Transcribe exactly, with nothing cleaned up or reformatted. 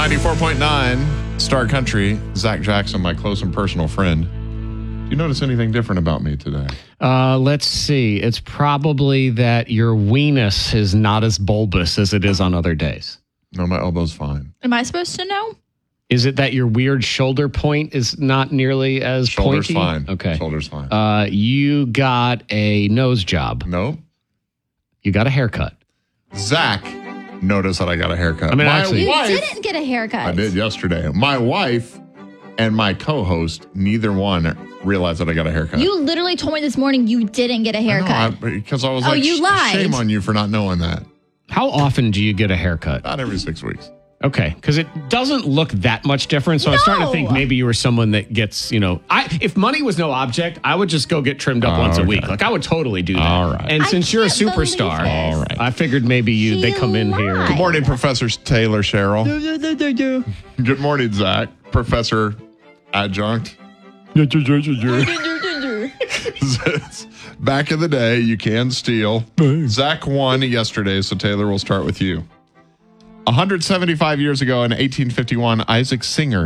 ninety-four point nine Star Country. Zach Jackson, my close and personal friend. Do you notice anything different about me today? Uh, let's see. It's probably that your weenus is not as bulbous as it is on other days. No, my elbow's fine. Am I supposed to know? Is it that your weird shoulder point is not nearly as Shoulder's pointy? fine. Okay. Shoulder's fine. Uh, you got a nose job. Nope. You got a haircut. Zach noticed that I got a haircut. I mean, my actually- You wife, didn't get a haircut. I did yesterday. My wife and my co-host, neither one realized that I got a haircut. You literally told me this morning you didn't get a haircut. I know, I- because I was Oh, like, you "Sh- lied." shame on you for not knowing that. How often do you get a haircut? Not every six weeks. Okay, because it doesn't look that much different. So I was starting to think No. maybe you were someone that gets, you know, I if money was no object, I would just go get trimmed up Oh, once a okay. week. Like I would totally do that. All right. And I since you're a can't believe superstar, this. All right. I figured maybe you they He come in here. lied. Good morning, Professor Taylor Cheryl. Good morning, Zach. Professor Adjunct. Back in the day, you can steal. Zach won yesterday, so Taylor will start with you. one hundred seventy-five years ago in eighteen fifty-one, Isaac Singer